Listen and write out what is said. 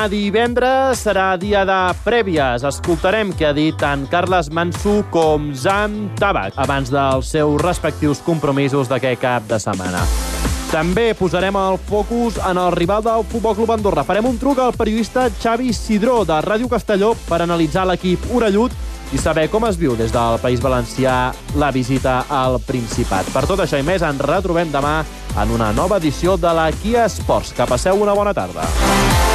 Divendres serà dia de prèvies. Escoltarem què ha dit tant Carles Manso com Zam Tabac abans dels seus respectius compromisos d'aquest cap de setmana. També posarem el focus en el rival del Futbol Club Andorra. Farem un truc al periodista Xavi Sidró de Ràdio Castelló per analitzar l'equip orellut i saber com es viu des del País Valencià la visita al Principat. Per tot això i més ens retrobem demà en una nova edició de la Kia Sports. Que passeu una bona tarda.